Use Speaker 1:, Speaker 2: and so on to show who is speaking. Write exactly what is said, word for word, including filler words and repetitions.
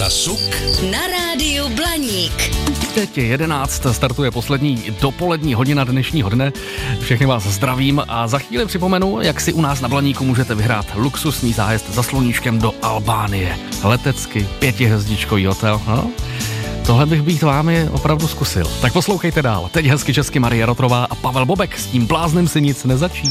Speaker 1: Markéta Suk
Speaker 2: na rádiu Blaník.
Speaker 3: Teď je jedenáct, startuje poslední dopolední hodina dnešního dne. Všechny vás zdravím a za chvíli připomenu, jak si u nás na Blaníku můžete vyhrát luxusní zájezd za sluníčkem do Albánie. Letecky, pětihvězdičkový hotel. No? Tohle bych být vámi opravdu zkusil. Tak poslouchejte dál. Teď hezky česky Marie Rotrová a Pavel Bobek. S tím bláznem si nic nezačít.